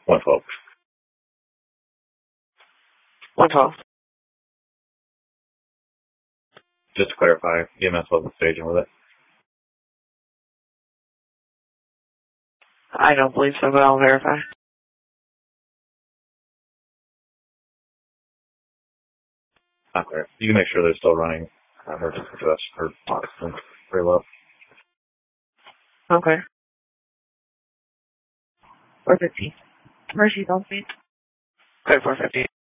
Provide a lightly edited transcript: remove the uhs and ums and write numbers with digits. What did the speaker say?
112. 112. Just to clarify, EMS wasn't staging with it. I don't believe so, but I'll verify. Okay. You can make sure they're still running emergency dress or oxygen pretty low. Okay. 450. Mercy, don't speak. Okay, 450.